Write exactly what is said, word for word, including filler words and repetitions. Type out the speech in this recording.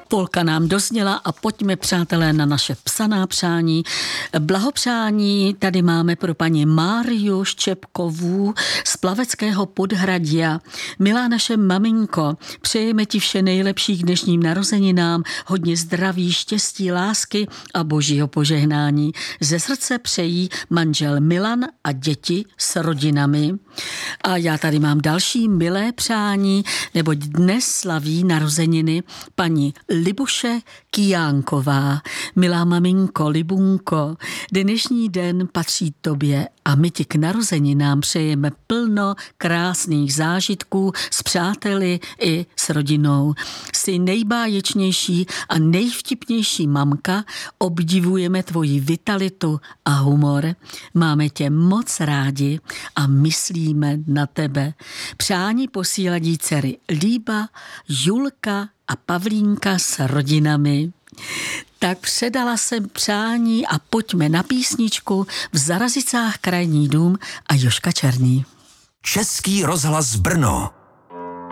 Polka nám dozněla a pojďme, přátelé, na naše psaná přání. Blahopřání tady máme pro paní Máriu Ščepkovou z Plaveckého Podhradia. Milá naše maminko, přejeme ti vše nejlepší k dnešním narozeninám, hodně zdraví, štěstí, lásky a božího požehnání. Ze srdce přejí manžel Milan a děti s rodinami. A já tady mám další milé přání, neboť dnes slaví narozeniny paní Libuše Kijánková. Milá maminko, Libunko, dnešní den patří tobě a my ti k narozeninám přejeme plno krásných zážitků s přáteli i s rodinou. Jsi nejbáječnější a nejvtipnější mamka, obdivujeme tvoji vitalitu a humor. Máme tě moc rádi a myslíme na tebe. Přání posíladí dcery Líba, Julka a Pavlínka s rodinami. Tak předala jsem přání a pojďme na písničku V Zarazicách krajní dům a Jožka Černý. Český rozhlas Brno.